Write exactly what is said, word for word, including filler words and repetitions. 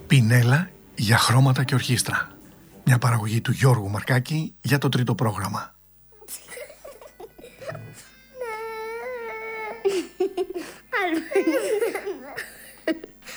Πινέλα για χρώματα και ορχήστρα. Μια παραγωγή του Γιώργου Μαρκάκη για το τρίτο πρόγραμμα.